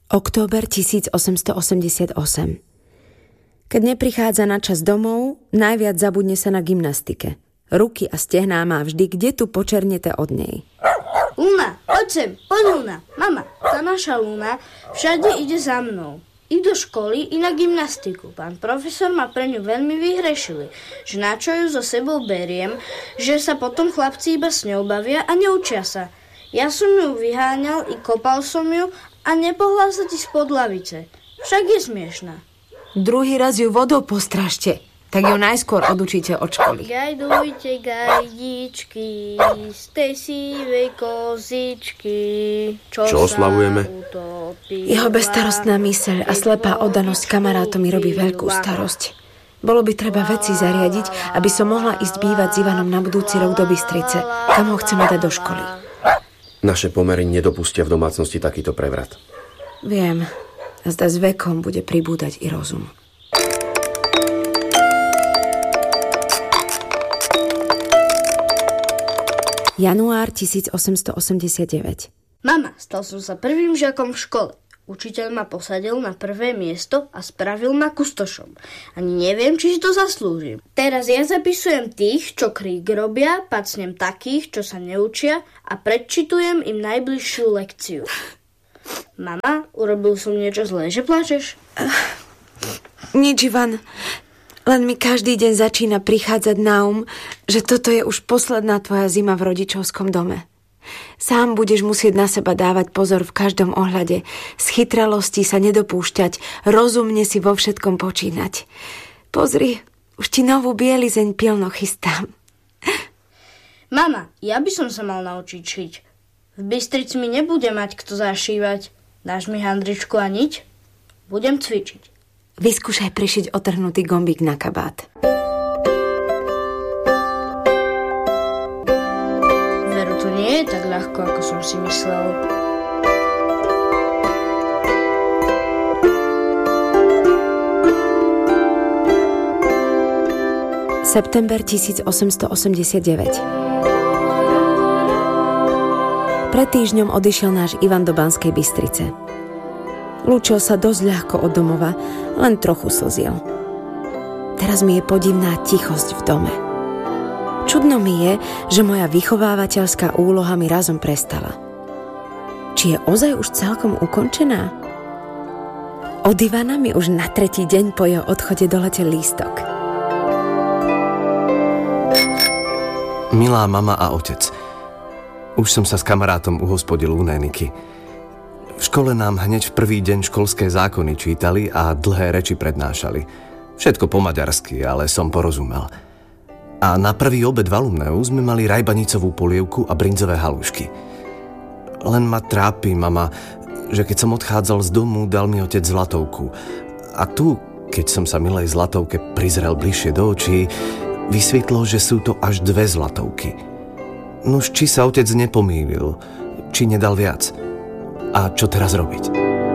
Október 1888. Keď neprichádza na čas domov, najviac zabudne sa na gymnastike. Ruky a stehná má vždy, kde tu počernete od nej. Luna, poď sem, poď Luna. Mama, tá naša Luna všade ide za mnou. I do školy, i na gymnastiku. Pán profesor ma pre ňu veľmi vyhrešili, že na čo ju so sebou beriem, že sa potom chlapci iba s ňou bavia a neučia sa. Ja som ju vyháňal i kopal som ju a nepohla sa ti spod lavice. Však je smiešná. Druhý raz ju vodou postražte, tak ju najskôr odučíte od školy. Gajdujte gajdičky z tej sivej kozičky, čo oslavujeme? Jeho bezstarostná myseľ a slepá oddanosť kamarátom mi robí veľkú starosť. Bolo by treba veci zariadiť, aby som mohla ísť bývať s Ivanom na budúci rok do Bystrice, kam ho chceme dať do školy. Naše pomery nedopustia v domácnosti takýto prevrat. Viem, a zda s vekom bude pribúdať i rozum. Január 1889. Mama, stal som sa prvým žiakom v škole. Učiteľ ma posadil na prvé miesto a spravil ma kustošom. Ani neviem, či si to zaslúžim. Teraz ja zapisujem tých, čo krík robia, pacnem takých, čo sa neučia a predčitujem im najbližšiu lekciu. Mama, urobil som niečo zlé, že plačeš? Nič, Ivan. Len mi každý deň začína prichádzať na že toto je už posledná tvoja zima v rodičovskom dome. Sám budeš musieť na seba dávať pozor v každom ohľade, z chytralosti sa nedopúšťať, rozumne si vo všetkom počínať. Pozri, už ti novú bielizeň pilno chystám. Mama, ja by som sa mal naučiť šiť. V Bystrici mi nebude mať kto zašívať. Dáš mi handričku a niť? Budem cvičiť. Vyskúšaj prišiť otrhnutý gombík na kabát. To nie je tak ľahko, ako som si myslel. September 1889. Pred týždňom odišiel náš Ivan do Banskej Bystrice. Lúčil sa dosť ľahko od domova, len trochu slzil. Teraz mi je podivná tichosť v dome. Čudno mi je, že moja vychovávateľská úloha mi razom prestala. Či je ozaj už celkom ukončená? Od Ivana mi už na tretí deň po jeho odchode doletel lístok. Milá mama a otec, už som sa s kamarátom uhospodil u Néniky. V škole nám hneď v prvý deň školské zákony čítali a dlhé reči prednášali. Všetko po maďarsky, ale som porozumel. A na prvý obed v alumnéu sme mali rajbanicovú polievku a brinzové halušky. Len ma trápi, mama, že keď som odchádzal z domu, dal mi otec zlatovku. A tu, keď som sa milej zlatovke prizrel bližšie do očí, vysvetlo, že sú to až 2 zlatovky. Nuž, či sa otec nepomýlil, či nedal viac. A čo teraz robiť?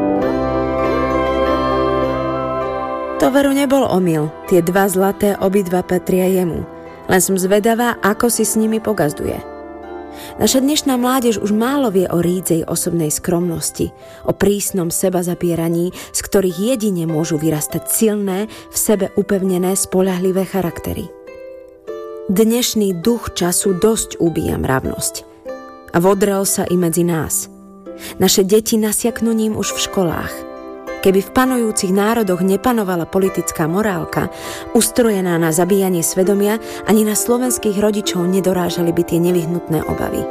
To veru nebol omyl. Tie 2 zlaté obidva patria jemu. Len som zvedavá, ako si s nimi pogazduje. Naša dnešná mládež už málo vie o rídzej osobnej skromnosti, o prísnom sebazapieraní, z ktorých jedine môžu vyrastať silné, v sebe upevnené, spoľahlivé charaktery. Dnešný duch času dosť ubíja mravnosť. A vodrel sa i medzi nás. Naše deti nasiaknú ním už v školách. Keby v panujúcich národoch nepanovala politická morálka, ustrojená na zabíjanie svedomia, ani na slovenských rodičov nedorážali by tie nevyhnutné obavy.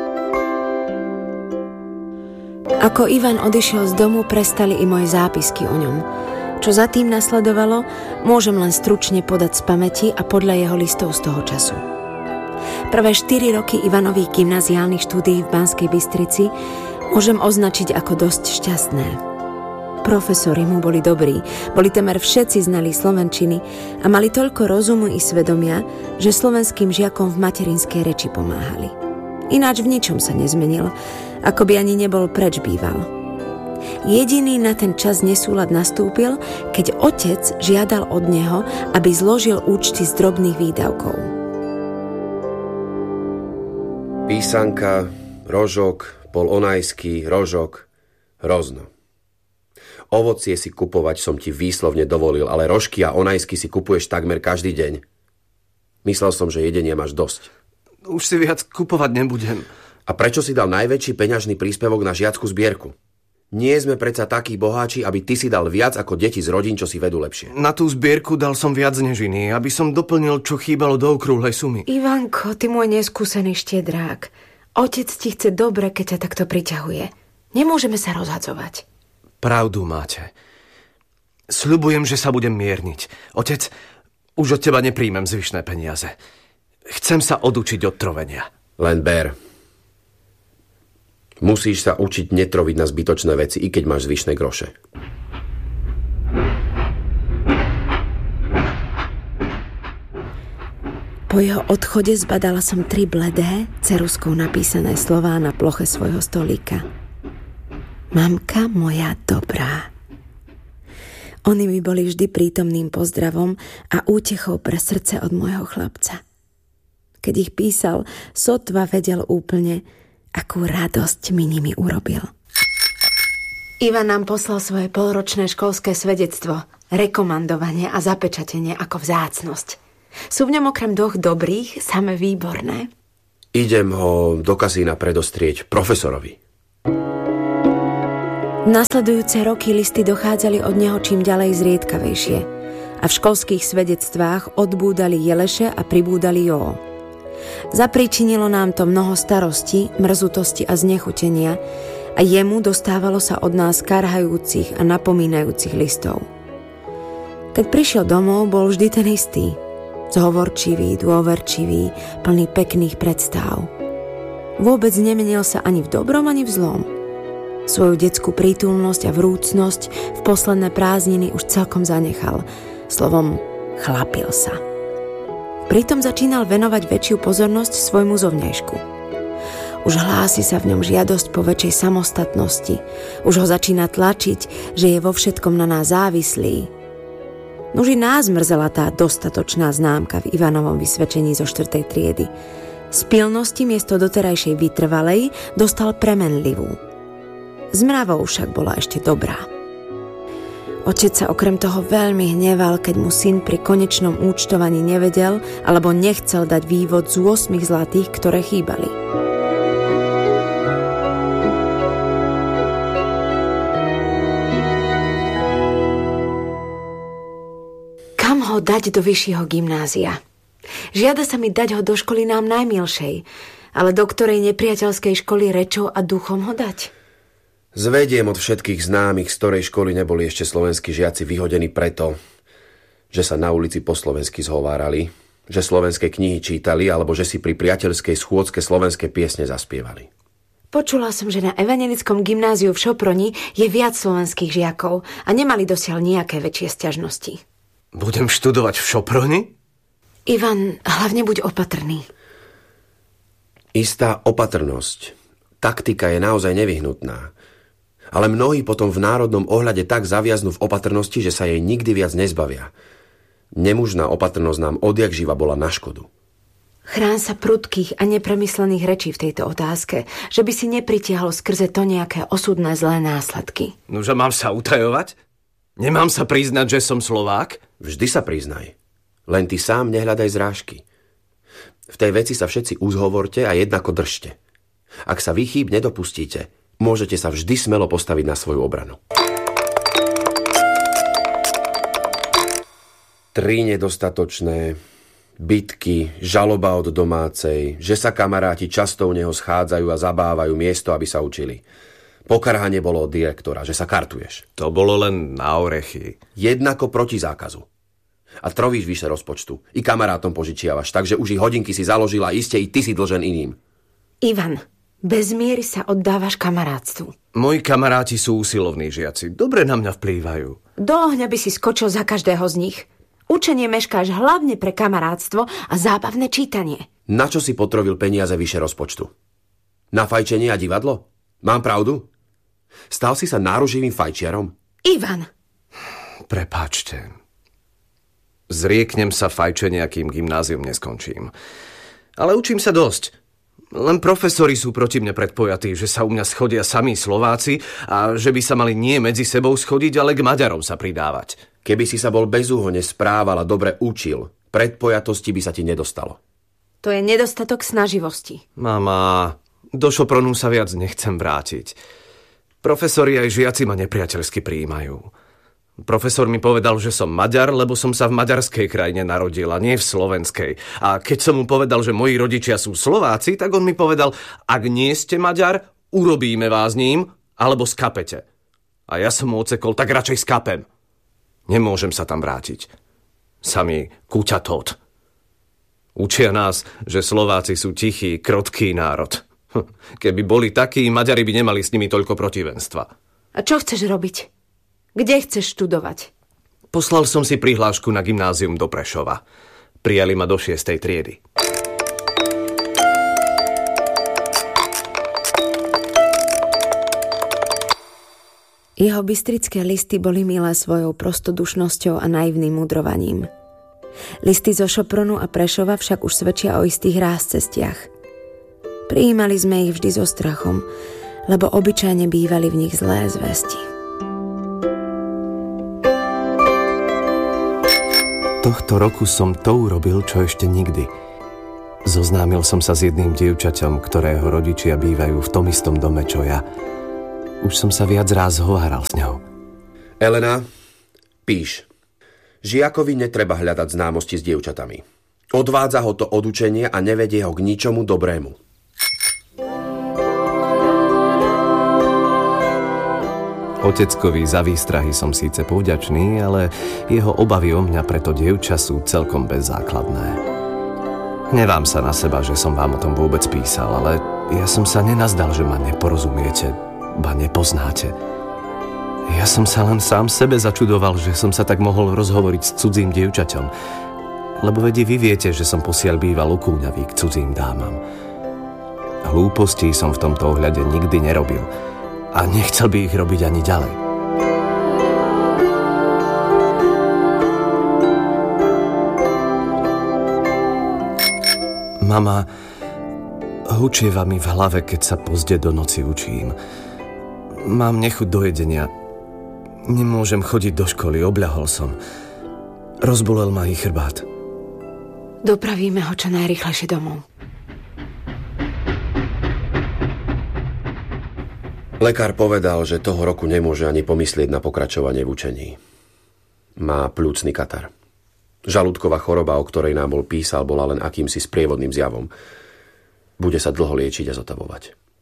Ako Ivan odišiel z domu, prestali i moje zápisky o ňom. Čo za tým nasledovalo, môžem len stručne podať z pamäti a podľa jeho listov z toho času. Prvé 4 roky Ivanových gymnaziálnych štúdií v Banskej Bystrici môžem označiť ako dosť šťastné. Profesori mu boli dobrí, boli temer všetci znali slovenčiny a mali toľko rozumu i svedomia, že slovenským žiakom v materinskej reči pomáhali. Ináč v ničom sa nezmenil, ako by ani nebol preč býval. Jediný na ten čas nesúlad nastúpil, keď otec žiadal od neho, aby zložil účty z drobných výdavkov. Písanka, rožok, polonajský, rožok, rozno. Ovocie si kupovať som ti výslovne dovolil, ale rožky a onajsky si kupuješ takmer každý deň. Myslel som, že jedenia máš dosť. Už si viac kupovať nebudem. A prečo si dal najväčší peňažný príspevok na žiackú zbierku? Nie sme predsa takí boháči, aby ty si dal viac ako deti z rodín, čo si vedú lepšie. Na tú zbierku dal som viac než iný, aby som doplnil, čo chýbalo do okrúhlej sumy. Ivanko, ty môj neskúsený štiedrák. Otec ti chce dobre, keď ťa takto priťahuje. Nemôžeme sa rozhadzovať. Pravdu máte. Sľubujem, že sa budem mierniť. Otec, už od teba nepríjmem zvyšné peniaze. Chcem sa odučiť od trovenia. Len ber. Musíš sa učiť netroviť na zbytočné veci, i keď máš zvyšné groše. Po jeho odchode zbadala som 3 bledé, ceruskou napísané slová na ploche svojho stolíka. Mamka moja dobrá. Oni mi boli vždy prítomným pozdravom a útechou pre srdce od môjho chlapca. Keď ich písal, sotva vedel úplne, akú radosť mi nimi urobil. Ivan nám poslal svoje polročné školské svedectvo, rekomandovanie a zapečatenie ako vzácnosť. Sú v ňom okrem 2 dobrých samé výborné? Idem ho do kasína predostrieť profesorovi. Nasledujúce roky listy dochádzali od neho čím ďalej zriedkavejšie a v školských svedectvách odbúdali jeleše a pribúdali jó. Zapričinilo nám to mnoho starostí, mrzutosti a znechutenia a jemu dostávalo sa od nás karhajúcich a napomínajúcich listov. Keď prišiel domov, bol vždy ten istý. Zhovorčivý, dôverčivý, plný pekných predstáv. Vôbec nemenil sa ani v dobrom, ani v zlom. Svoju detskú prítulnosť a vrúcnosť v posledné prázdniny už celkom zanechal. Slovom, chlapil sa. Pritom začínal venovať väčšiu pozornosť svojmu zovňajšku. Už hlási sa v ňom žiadosť po väčšej samostatnosti. Už ho začína tlačiť, že je vo všetkom na nás závislý. Už i nás mrzela tá dostatočná známka v Ivanovom vysvedčení zo 4. triedy. Z pilnosti miesto doterajšej vytrvalej dostal premenlivú. Z mravou však bola ešte dobrá. Otec sa okrem toho veľmi hneval, keď mu syn pri konečnom účtovaní nevedel alebo nechcel dať vývod z 8 zlatých, ktoré chýbali. Kam ho dať do vyššieho gymnázia? Žiada sa mi dať ho do školy nám najmilšej, ale do ktorej nepriateľskej školy rečou a duchom ho dať? Zvediem od všetkých známych, z ktorej školy neboli ešte slovenskí žiaci vyhodení preto, že sa na ulici po slovensky zhovárali, že slovenské knihy čítali alebo že si pri priateľskej schôdzke slovenské piesne zaspievali. Počula som, že na evanjelickom gymnáziu v Šoproni je viac slovenských žiakov a nemali dosiaľ nejaké väčšie sťažnosti. Budem študovať v Šoproni? Ivan, hlavne buď opatrný. Istá opatrnosť, taktika je naozaj nevyhnutná. Ale mnohí potom v národnom ohľade tak zaviaznú v opatrnosti, že sa jej nikdy viac nezbavia. Nemužná opatrnosť nám odjakživa bola na škodu. Chrán sa prudkých a nepremyslených rečí v tejto otázke, že by si nepritiahlo skrze to nejaké osudné zlé následky. Nože mám sa utajovať? Nemám sa priznať, že som Slovák? Vždy sa priznaj. Len ty sám nehľadaj zrážky. V tej veci sa všetci uzhovorte a jednako držte. Ak sa vy chýb nedopustíte, môžete sa vždy smelo postaviť na svoju obranu. 3 nedostatočné, bitky, žaloba od domácej, že sa kamaráti často u neho schádzajú a zabávajú miesto, aby sa učili. Pokarhanie bolo od direktora, že sa kartuješ. To bolo len na orechy. Jednako proti zákazu. A trovíš vyše rozpočtu. I kamarátom požičiavaš, takže už i hodinky si založila, iste i ty si dlžen iným. Ivan, bez miery sa oddávaš kamarátstvu. Moji kamaráti sú usilovní žiaci. Dobre na mňa vplývajú. Do ohňa by si skočil za každého z nich. Učenie meškáš hlavne pre kamarátstvo a zábavné čítanie. Na čo si potrovil peniaze vyše rozpočtu? Na fajčenie a divadlo? Mám pravdu? Stal si sa náruživým fajčiarom? Ivan! Prepáčte. Zrieknem sa fajčenia, kým gymnázium neskončím. Ale učím sa dosť. Len profesori sú proti mne predpojatí, že sa u mňa schodia samí Slováci a že by sa mali nie medzi sebou schodiť, ale k Maďarom sa pridávať. Keby si sa bol bezúhonne správal a dobre učil, predpojatosti by sa ti nedostalo. To je nedostatok snaživosti. Mama, do Šopronu sa viac nechcem vrátiť. Profesori aj žiaci ma nepriateľsky prijímajú. Profesor mi povedal, že som Maďar, lebo som sa v maďarskej krajine narodil a nie v slovenskej. A keď som mu povedal, že moji rodičia sú Slováci, tak on mi povedal, ak nie ste Maďar, urobíme vás ním, alebo skapete. A ja som mu ocekol, tak radšej skapem. Nemôžem sa tam vrátiť. Sami kúťatot. Učia nás, že Slováci sú tichý, krotký národ. Keby boli takí, Maďari by nemali s nimi toľko protivenstva. A čo chceš robiť? Kde chceš študovať? Poslal som si prihlášku na gymnázium do Prešova. Prijali ma do 6. triedy. Jeho bystrické listy boli milé svojou prostodušnosťou a naivným mudrovaním. Listy zo Šopronu a Prešova však už svedčia o istých rázcestiach. Prijímali sme ich vždy so strachom, lebo obyčajne bývali v nich zlé zvesti. Tohto roku som to urobil, čo ešte nikdy. Zoznámil som sa s jedným dievčaťom, ktorého rodičia bývajú v tom istom dome, čo ja. Už som sa viac ráz hováral s ňou. Elena, píš. Žiakovi netreba hľadať známosti s dievčatami. Odvádza ho to od učenia a nevedie ho k ničomu dobrému. Oteckovi za výstrahy som síce povďačný, ale jeho obavy o mňa pre to dievča sú celkom bezzákladné. Nevám sa na seba, že som vám o tom vôbec písal, ale ja som sa nenazdal, že ma neporozumiete, ba nepoznáte. Ja som sa len sám sebe začudoval, že som sa tak mohol rozhovoriť s cudzím dievčaťom, lebo vy viete, že som posiaľ býval ukúňavý k cudzím dámam. Hlúposti som v tomto ohľade nikdy nerobil a nechcel by ich robiť ani ďalej. Mama, hučieva mi v hlave, keď sa pozde do noci učím. Mám nechuť do jedenia. Nemôžem chodiť do školy, obľahol som. Rozbolel ma i chrbát. Dopravíme ho čo najrýchlejšie domov. Lekár povedal, že toho roku nemôže ani pomyslieť na pokračovanie v učení. Má pľúcny katar. Žalúdková choroba, o ktorej nám bol písal, bola len akýmsi sprievodným zjavom. Bude sa dlho liečiť a zotavovať.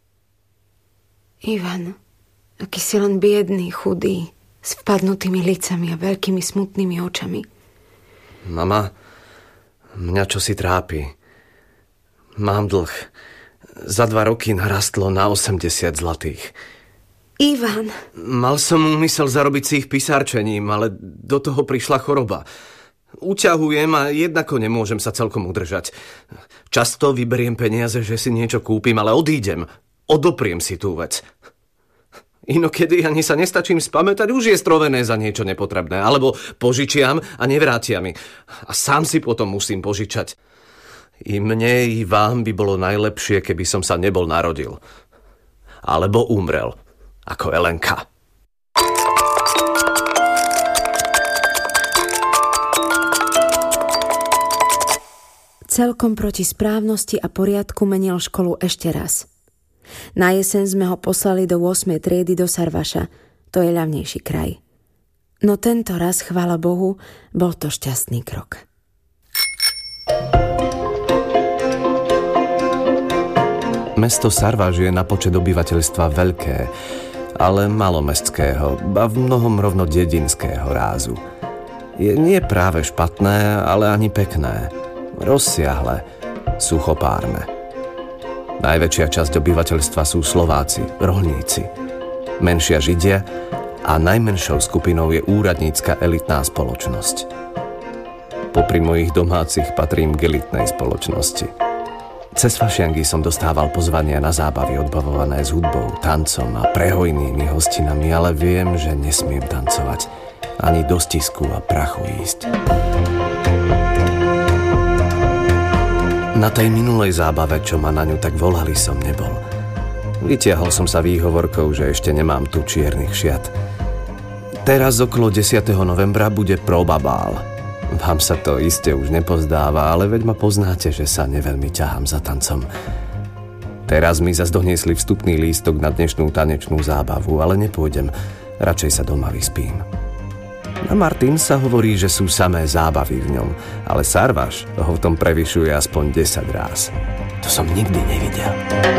Ivan, aký si len biedný, chudý, s vpadnutými licami a veľkými smutnými očami. Mama, mňa čosi trápi. Mám dlh. Za 2 roky narastlo na 80 zlatých. Ivan. Mal som úmysel zarobiť si ich pisárčením, ale do toho prišla choroba. Uťahujem a jednako nemôžem sa celkom udržať. Často vyberiem peniaze, že si niečo kúpim, ale odídem. Odopriem si tú vec. Inokedy ani sa nestačím spamätať, už je strovené za niečo nepotrebné. Alebo požičiam a nevrátia mi. A sám si potom musím požičať. I mne, i vám by bolo najlepšie, keby som sa nebol narodil. Alebo umrel, ako Elenka. Celkom proti správnosti a poriadku menil školu ešte raz. Na jeseň sme ho poslali do 8. triedy do Sarvaša, to je ľavnejší kraj. No tento raz, chvála Bohu, bol to šťastný krok. Mesto Sarvaš je na počet obyvateľstva veľké, ale malomestského, ba v mnohom rovno dedinského rázu. Je nie práve špatné, ale ani pekné. Rozsiahle, suchopárne. Najväčšia časť obyvateľstva sú Slováci, roľníci. Menšia Židia a najmenšou skupinou je úradnícka elitná spoločnosť. Popri mojich domácich patrím k elitnej spoločnosti. Cez fašiangy som dostával pozvania na zábavy odbavované s hudbou, tancom a prehojnými hostinami, ale viem, že nesmiem tancovať. Ani do stisku a prachu ísť. Na tej minulej zábave, čo ma na ňu tak volali, som nebol. Vytiahol som sa výhovorkou, že ešte nemám tu čiernych šiat. Teraz okolo 10. novembra bude próba bál. Vám sa to iste už nepozdáva, ale veď ma poznáte, že sa neveľmi ťahám za tancom. Teraz mi zas doniesli vstupný lístok na dnešnú tanečnú zábavu, ale nepôjdem, radšej sa doma vyspím. Na Martin sa hovorí, že sú samé zábavy v ňom, ale Sarvaš ho v tom prevyšuje aspoň 10 ráz. To som nikdy nevidel.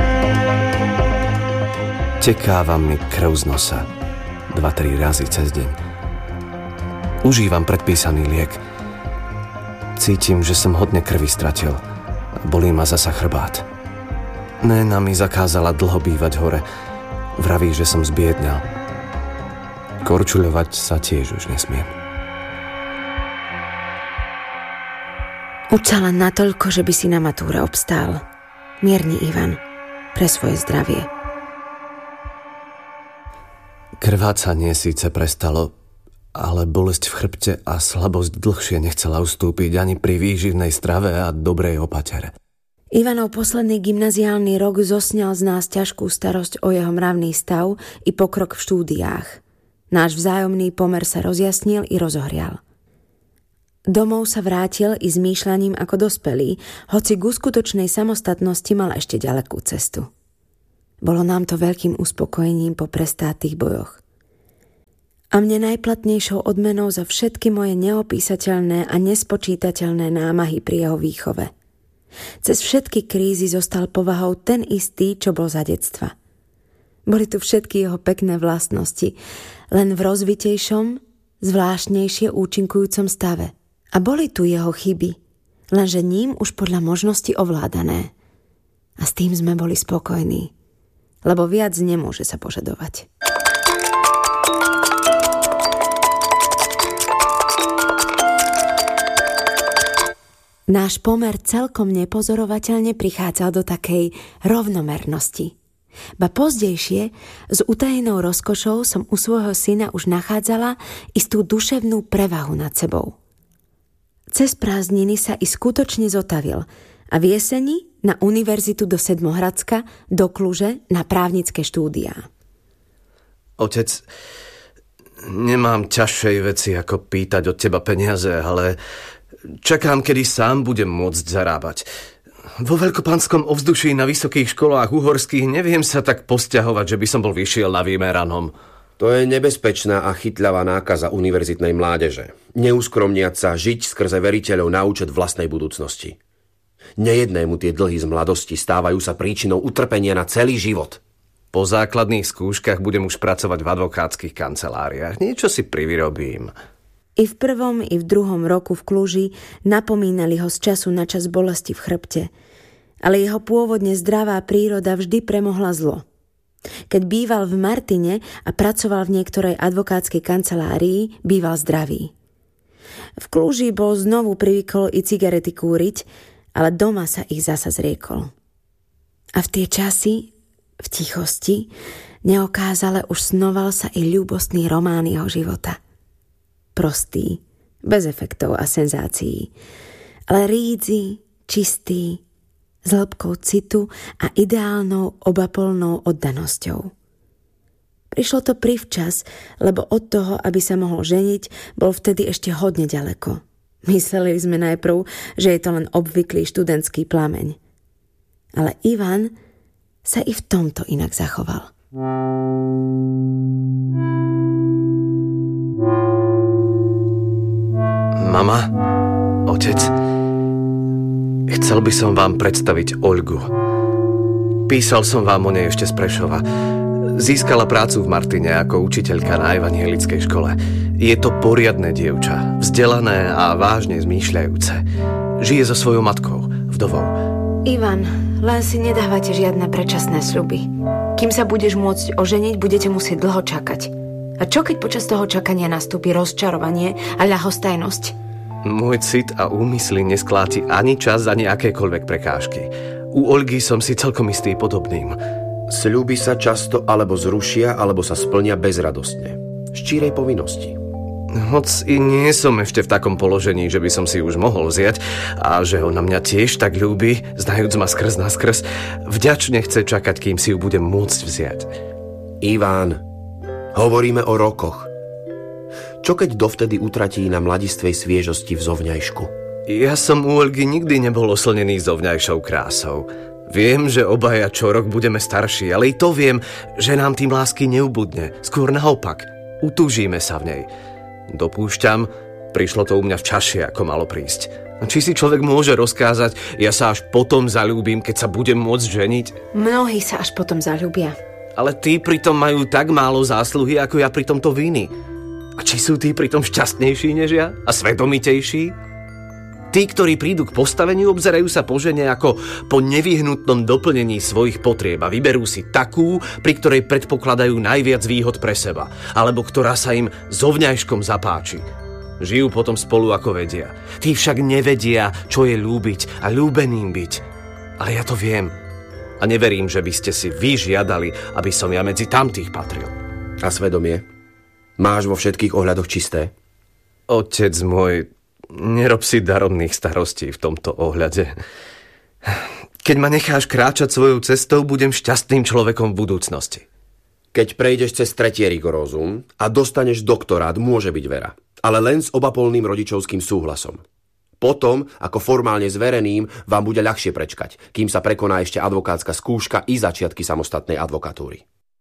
Tekáva mi krv z nosa 2-3 razy cez deň. Užívam predpísaný liek. Cítim, že som hodne krvi stratil. Bolí ma zasa chrbát. Néna mi zakázala dlho bývať hore. Vraví, že som zbiedňal. Korčuľovať sa tiež už nesmiem. Uč sa len natoľko, že by si na matúre obstál. Mierni, Ivan, pre svoje zdravie. Krvácanie síce prestalo, ale bolesť v chrbte a slabosť dlhšie nechcela ustúpiť ani pri výživnej strave a dobrej opatere. Ivanov posledný gymnaziálny rok zosňal z nás ťažkú starosť o jeho mravný stav i pokrok v štúdiách. Náš vzájomný pomer sa rozjasnil i rozohrial. Domov sa vrátil i zmýšľaním ako dospelý, hoci k skutočnej samostatnosti mal ešte ďalekú cestu. Bolo nám to veľkým uspokojením po prestátých bojoch. A mne najplatnejšou odmenou za všetky moje neopísateľné a nespočítateľné námahy pri jeho výchove. Cez všetky krízy zostal povahou ten istý, čo bol za detstva. Boli tu všetky jeho pekné vlastnosti, len v rozvitejšom, zvláštnejšie účinkujúcom stave. A boli tu jeho chyby, lenže ním už podľa možnosti ovládané. A s tým sme boli spokojní, lebo viac nemôže sa požadovať. Náš pomer celkom nepozorovateľne prichádzal do takej rovnomernosti. Ba pozdejšie, s utajenou rozkošou som u svojho syna už nachádzala istú duševnú prevahu nad sebou. Cez prázdniny sa i skutočne zotavil a v jeseni na univerzitu do Sedmohradska, do Kluže na právnické štúdiá. Otec, nemám ťažšej veci ako pýtať od teba peniaze, ale čakám, kedy sám budem môcť zarábať. Vo veľkopanskom ovzduší na vysokých školách uhorských neviem sa tak posťahovať, že by som bol vyšiel na vymeranom. To je nebezpečná a chytľavá nákaza univerzitnej mládeže. Neuskromniať sa, žiť skrze veriteľov na účet vlastnej budúcnosti. Nejednému tie dlhy z mladosti stávajú sa príčinou utrpenia na celý život. Po základných skúškach budem už pracovať v advokátskych kanceláriách. Niečo si privyrobím. I v prvom, i v druhom roku v Kluži napomínali ho z času na čas bolesti v chrbte, ale jeho pôvodne zdravá príroda vždy premohla zlo. Keď býval v Martine a pracoval v niektorej advokátskej kancelárii, býval zdravý. V Kluži bol znovu privykol i cigarety kúriť, ale doma sa ich zasa zriekol. A v tie časy, v tichosti, neokázale už snoval sa i ľúbostný román jeho života. Prostý, bez efektov a senzácií, ale rídzy, čistý, s hĺbkou citu a ideálnou obapolnou oddanosťou. Prišlo to privčas, lebo od toho, aby sa mohol ženiť, bol vtedy ešte hodne ďaleko. Mysleli sme najprv, že je to len obvyklý študentský plameň. Ale Ivan sa i v tomto inak zachoval. Mama, otec, chcel by som vám predstaviť Olgu. Písal som vám o nej ešte z Prešova. Získala prácu v Martine ako učiteľka na evangelickej škole. Je to poriadne dievča, vzdelané a vážne zmýšľajúce. Žije so svojou matkou, vdovou. Ivan, len si nedávate žiadne predčasné sľuby. Kým sa budeš môcť oženiť, budete musieť dlho čakať. A čo keď počas toho čakania nastúpi rozčarovanie a ľahostajnosť? Môj cit a úmysly neskláti ani čas, ani akékoľvek prekážky. U Olgy som si celkom istý podobným. Sľuby sa často alebo zrušia, alebo sa splnia bezradostne. Z čírej povinnosti. Hoc i nie som ešte v takom položení, že by som si už mohol vziať a že ho na mňa tiež tak ľúbi, znajúc ma skrz na skrz, vďačne chce čakať, kým si ju budem môcť vziať. Iván, hovoríme o rokoch. Čo keď dovtedy utratí na mladistvej sviežosti v zovňajšku? Ja som u Olgy nikdy nebol oslnený zovňajšou krásou. Viem, že obaja čo rok budeme starší, ale i to viem, že nám tým lásky neubudne. Skôr naopak, utúžime sa v nej. Dopúšťam, prišlo to u mňa v čaši, ako malo prísť. Či si človek môže rozkázať, ja sa až potom zaľúbim, keď sa budem môcť ženiť? Mnohí sa až potom zaľúbia. Ale tí pritom majú tak málo zásluhy, ako ja pri tomto viny. A či sú tí pritom šťastnejší než ja? A svedomitejší? Tí, ktorí prídu k postaveniu, obzerajú sa po žene ako po nevyhnutnom doplnení svojich potrieb a vyberú si takú, pri ktorej predpokladajú najviac výhod pre seba, alebo ktorá sa im zovňajškom zapáči. Žijú potom spolu ako vedia. Tí však nevedia, čo je ľúbiť a ľúbeným byť. Ale ja to viem. A neverím, že by ste si vy žiadali, aby som ja medzi tamtých patril. A svedomie? Máš vo všetkých ohľadoch čisté? Otec môj, nerob si daromných starostí v tomto ohľade. Keď ma necháš kráčať svojou cestou, budem šťastným človekom v budúcnosti. Keď prejdeš cez 3. rigorózum a dostaneš doktorát, môže byť vera. Ale len s obapolným rodičovským súhlasom. Potom, ako formálne zvereným, vám bude ľahšie prečkať, kým sa prekoná ešte advokátska skúška i začiatky samostatnej advokatúry.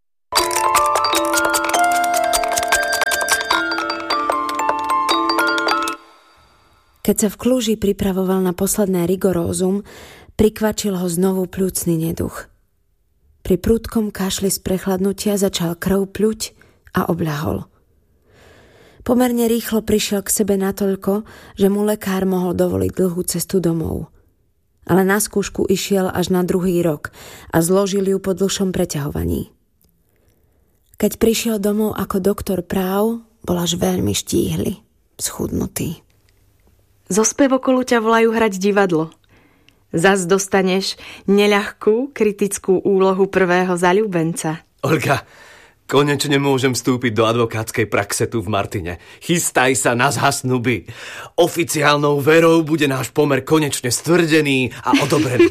Keď sa v Kluži pripravoval na posledné rigorózum, prikvačil ho znovu pľúcny neduch. Pri prudkom kašli z prechladnutia začal krv pľuť a obľahol. Pomerne rýchlo prišiel k sebe natoľko, že mu lekár mohol dovoliť dlhú cestu domov. Ale na skúšku išiel až na 2. rok a zložil ju po dlhšom preťahovaní. Keď prišiel domov ako doktor práv, bol až veľmi štíhly, schudnutý. Zo spevokolu ťa volajú hrať divadlo. Zas dostaneš neľahkú, kritickú úlohu prvého zaľúbenca. Olga, konečne môžem vstúpiť do advokátskej praxe tu v Martine. Chystaj sa na zhasnuby. Oficiálnou verou bude náš pomer konečne stvrdený a odobrený.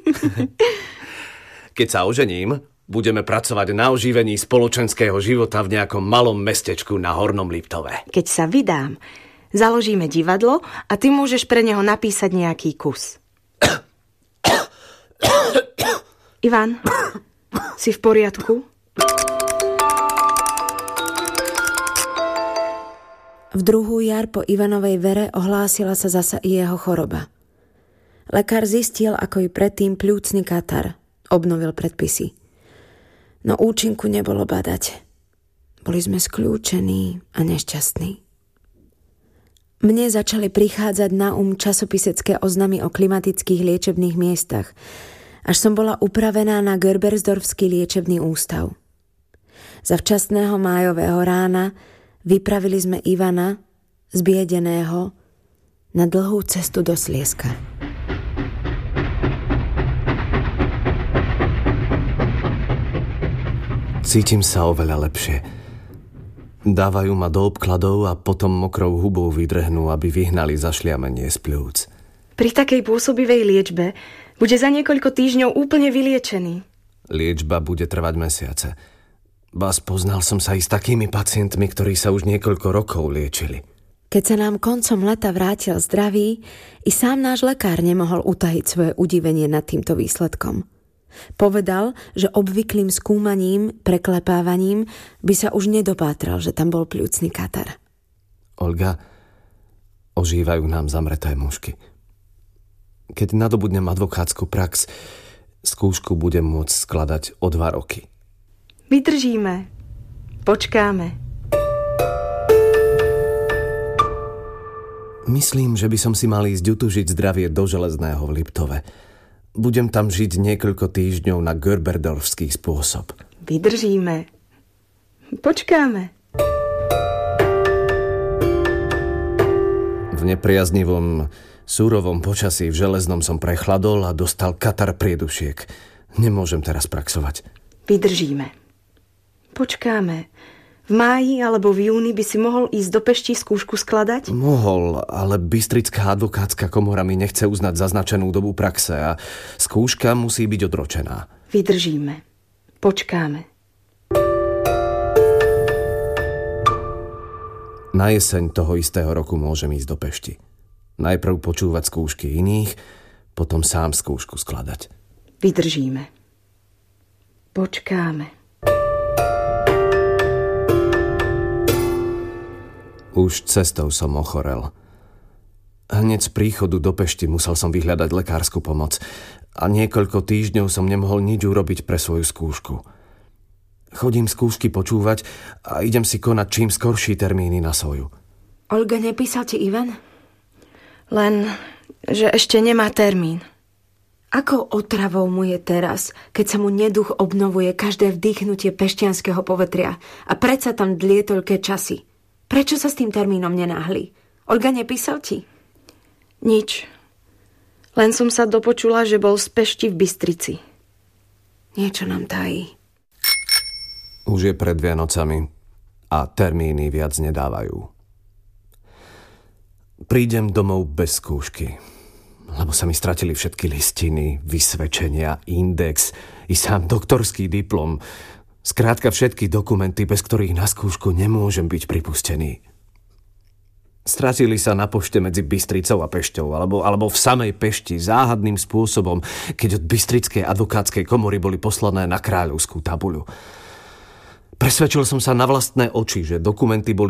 Keď sa ožením, budeme pracovať na oživení spoločenského života v nejakom malom mestečku na Hornom Liptove. Keď sa vydám, založíme divadlo a ty môžeš pre neho napísať nejaký kus. Ivan, si v poriadku? V druhú jar po Ivanovej vere ohlásila sa zasa i jeho choroba. Lekár zistil, ako i predtým pľúcny katar. Obnovil predpisy. No účinku nebolo badať. Boli sme skľúčení a nešťastní. Mne začali prichádzať na časopisecké oznamy o klimatických liečebných miestach, až som bola upravená na Gerbersdorfský liečebný ústav. Za včasného májového rána vypravili sme Ivana, zbiedeného, na dlhú cestu do Slieska. Cítim sa oveľa lepšie. Dávajú ma do obkladov a potom mokrou hubou vydrhnú, aby vyhnali zašliamenie z pľúc. Pri takej pôsobivej liečbe bude za niekoľko týždňov úplne vyliečený. Liečba bude trvať mesiace. Ba spoznal som sa i s takými pacientmi, ktorí sa už niekoľko rokov liečili. Keď sa nám koncom leta vrátil zdravý, i sám náš lekár nemohol utahiť svoje udivenie nad týmto výsledkom. Povedal, že obvyklým skúmaním, preklepávaním by sa už nedopátral, že tam bol pľúcny katar. Olga, ožívajú nám zamreté mužky. Keď nadobudnem advokátsku prax, skúšku budem môcť skladať o 2 roky. Vydržíme. Počkáme. Myslím, že by som si mal ísť utužiť zdravie do Železného v Liptove. Budem tam žiť niekoľko týždňov na Gerberdorfský spôsob. Vydržíme. Počkáme. V nepriaznivom, súrovom počasí v Železnom som prechladol a dostal katar priedušiek. Nemôžem teraz praxovať. Vydržíme. Počkáme. V máji alebo v júni by si mohol ísť do Pešti skúšku skladať? Mohol, ale Bystrická advokátska komora mi nechce uznať zaznačenú dobu praxe a skúška musí byť odročená. Vydržíme. Počkáme. Na jeseň toho istého roku môžem ísť do Pešti. Najprv počúvať skúšky iných, potom sám skúšku skladať. Vydržíme. Počkáme. Už cestou som ochorel. Hneď z príchodu do Pešti musel som vyhľadať lekársku pomoc a niekoľko týždňov som nemohol nič urobiť pre svoju skúšku. Chodím skúšky počúvať a idem si konať čím skorší termíny na svoju. Olga, nepísal ti Ivan? Len, že ešte nemá termín. Akou otravou mu je teraz, keď sa mu neduch obnovuje každé vdýchnutie pešťanského povetria a predsa tam dlie toľké časy? Prečo sa s tým termínom nenáhli? Olga, nepísal ti? Nič. Len som sa dopočula, že bol z Pešti v Bystrici. Niečo nám tají. Už je pred Vianocami a termíny viac nedávajú. Prídem domov bez skúšky, lebo sa mi stratili všetky listiny, vysvedčenia, index i sám doktorský diplom. Skrátka všetky dokumenty, bez ktorých na skúšku nemôžem byť pripustený. Stratili sa na pošte medzi Bystricou a Pešťou, alebo v samej Pešti záhadným spôsobom, keď od Bystrickej advokátskej komory boli poslané na kráľovskú tabuľu. Presvedčil som sa na vlastné oči, že dokumenty boli